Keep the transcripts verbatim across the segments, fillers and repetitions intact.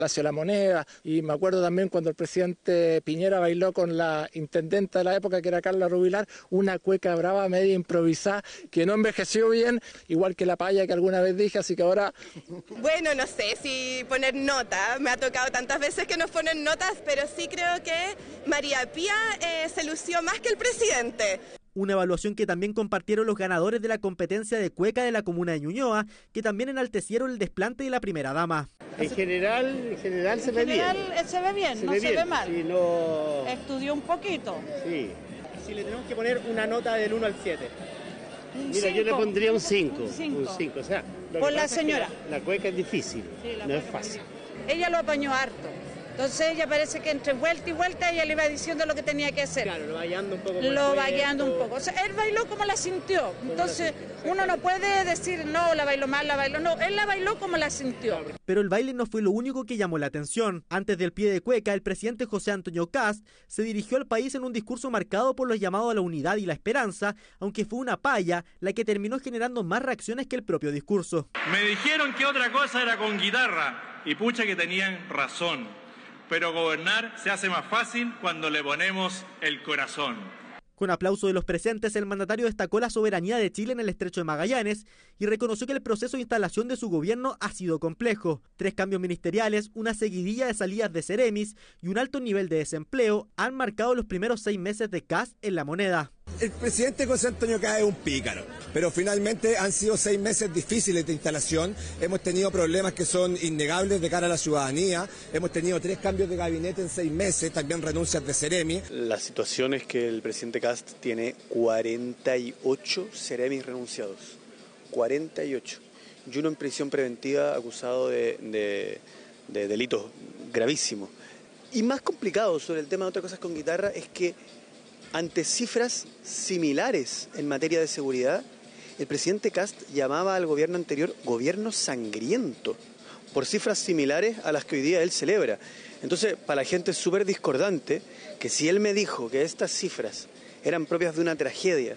hacia La Moneda, y me acuerdo también cuando el presidente Piñera bailó con la intendenta de la época, que era Carla Rubilar, una cueca brava media improvisada que no envejeció bien, igual que la paya que alguna vez dije, así que ahora... Bueno, no sé si poner nota, me ha tocado tantas veces que nos ponen notas, pero sí creo que María Pía eh, se lució más que el presidente. Una evaluación que también compartieron los ganadores de la competencia de cueca de la comuna de Ñuñoa, que también enaltecieron el desplante de la primera dama. En general, en general en se ve general, bien. Se ve bien, se no ve se bien. ve mal. Sí, no... Estudió un poquito. Sí. Si le tenemos que poner una nota del uno al siete. Mira, yo le pondría un cinco. Un cinco. Un cinco. O sea, lo Por que la pasa señora. Es que la, la cueca es difícil, Sí, la no es cueca fácil. Ella lo apañó harto. Entonces ella parece que entre vuelta y vuelta ella le iba diciendo lo que tenía que hacer. Claro, lo va guiando un poco. Lo va guiando un poco. O sea, él bailó como la sintió. Entonces uno no puede decir, no, la bailó mal, la bailó. No, él la bailó como la sintió. Pero el baile no fue lo único que llamó la atención. Antes del pie de cueca, el presidente José Antonio Kast se dirigió al país en un discurso marcado por los llamados a la unidad y la esperanza, aunque fue una paya la que terminó generando más reacciones que el propio discurso. Me dijeron que otra cosa era con guitarra, y pucha que tenían razón. Pero gobernar se hace más fácil cuando le ponemos el corazón. Con aplauso de los presentes, el mandatario destacó la soberanía de Chile en el Estrecho de Magallanes y reconoció que el proceso de instalación de su gobierno ha sido complejo. Tres cambios ministeriales, una seguidilla de salidas de Ceremis y un alto nivel de desempleo han marcado los primeros seis meses de Kast en La Moneda. El presidente José Antonio Kast es un pícaro, pero finalmente han sido seis meses difíciles de instalación. Hemos tenido problemas que son innegables de cara a la ciudadanía. Hemos tenido tres cambios de gabinete en seis meses, también renuncias de Ceremi. La situación es que el presidente Kast tiene cuarenta y ocho Ceremis renunciados. cuarenta y ocho. Y uno en prisión preventiva acusado de, de, de delitos gravísimos. Y más complicado sobre el tema de otras cosas con guitarra es que ante cifras similares en materia de seguridad, el presidente Kast llamaba al gobierno anterior gobierno sangriento, por cifras similares a las que hoy día él celebra. Entonces, para la gente es súper discordante que si él me dijo que estas cifras eran propias de una tragedia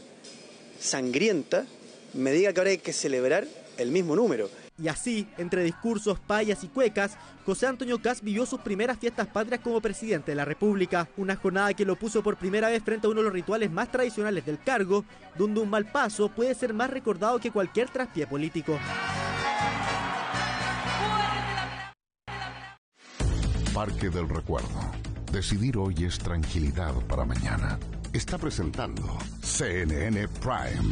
sangrienta, me diga que ahora hay que celebrar el mismo número. Y así, entre discursos, payas y cuecas, José Antonio Kast vivió sus primeras fiestas patrias como presidente de la República. Una jornada que lo puso por primera vez frente a uno de los rituales más tradicionales del cargo, donde un mal paso puede ser más recordado que cualquier traspié político. Parque del Recuerdo. Decidir hoy es tranquilidad para mañana. Está presentando C N N Prime.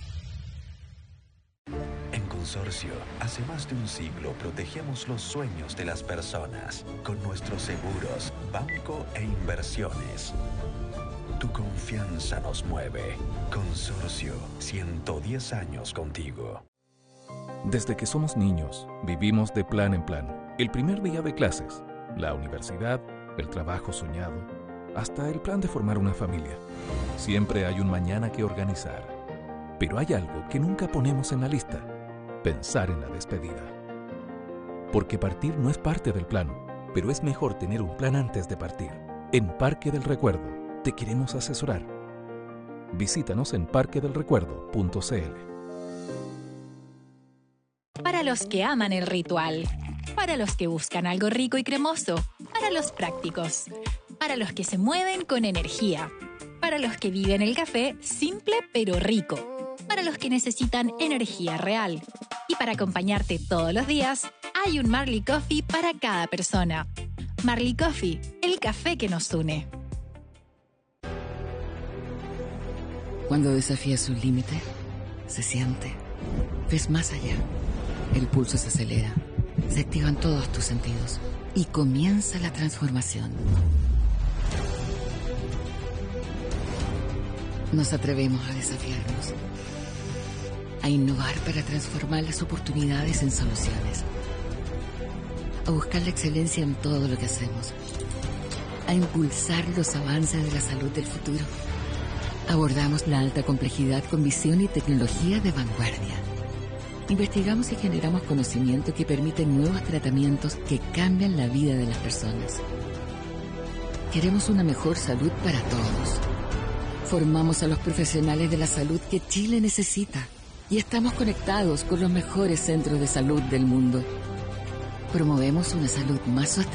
Consorcio, hace más de un siglo protegemos los sueños de las personas con nuestros seguros, banco e inversiones. Tu confianza nos mueve. Consorcio, ciento diez años contigo. Desde que somos niños, vivimos de plan en plan. El primer día de clases, la universidad, el trabajo soñado, hasta el plan de formar una familia. Siempre hay un mañana que organizar. Pero hay algo que nunca ponemos en la lista. Pensar en la despedida. Porque partir no es parte del plan, pero es mejor tener un plan antes de partir. En Parque del Recuerdo te queremos asesorar. Visítanos en parque del recuerdo punto c l. Para los que aman el ritual, para los que buscan algo rico y cremoso, para los prácticos, para los que se mueven con energía, para los que viven el café simple pero rico, para los que necesitan energía real. Y para acompañarte todos los días, hay un Marley Coffee para cada persona. Marley Coffee, el café que nos une. Cuando desafías un límite, se siente. Ves más allá. El pulso se acelera. Se activan todos tus sentidos. Y comienza la transformación. Nos atrevemos a desafiarnos. A innovar para transformar las oportunidades en soluciones. A buscar la excelencia en todo lo que hacemos. A impulsar los avances de la salud del futuro. Abordamos la alta complejidad con visión y tecnología de vanguardia. Investigamos y generamos conocimiento que permiten nuevos tratamientos que cambian la vida de las personas. Queremos una mejor salud para todos. Formamos a los profesionales de la salud que Chile necesita. Y estamos conectados con los mejores centros de salud del mundo. promovemos una salud más sostenible